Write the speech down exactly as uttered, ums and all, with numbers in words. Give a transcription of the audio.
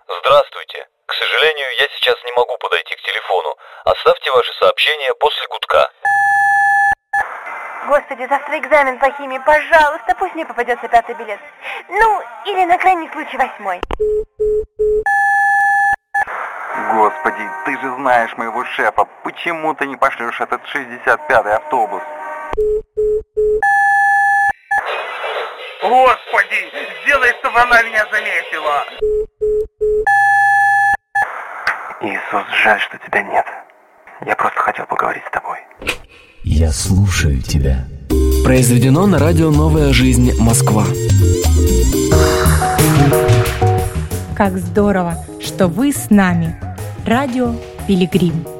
Здравствуйте. К сожалению, я сейчас не могу подойти к телефону. Оставьте ваши сообщения после гудка. Господи, завтра экзамен по химии, пожалуйста, пусть мне попадется пятый билет. Ну, или на крайний случай восьмой. Господи, ты же знаешь моего шефа. Почему ты не пошлешь этот шестьдесят пятый автобус? Господи, сделай, чтобы она меня заметила. Иисус, жаль, что тебя нет. Я просто хотел поговорить с тобой. Я слушаю тебя. Произведено на радио «Новая жизнь. Москва». Как здорово, что вы с нами. Радио Пилигрим.